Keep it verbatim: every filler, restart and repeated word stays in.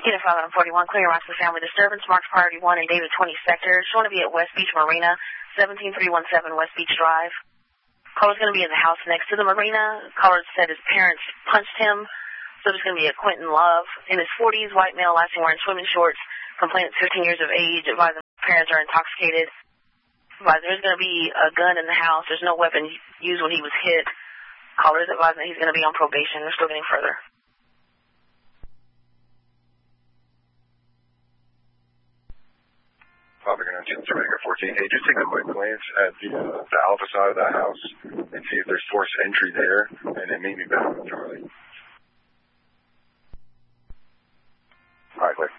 Unit five forty-one, clear marks for family disturbance, marked priority one in David twenty sector. Showing to be at West Beach Marina, seventeen three one seven West Beach Drive. Caller's going to be in the house next to the marina. Caller said his parents punched him. So there's going to be a Quentin Love in his forties, white male, last seen wearing swimming shorts. Complainant fifteen years of age. Advising parents are intoxicated. Advising there's going to be a gun in the house. There's no weapon used when he was hit. Caller is advising that he's going to be on probation. They're still getting further. fourteen. Hey, just take a quick glance at the, uh, the alpha side of that house and see if there's forced entry there, and then meet me back with Charlie. All right, Clay.